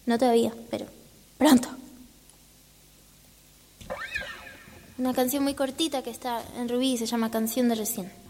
No todavía, pero pronto. Una canción muy cortita que está en Rubí, se llama Canción de Recién.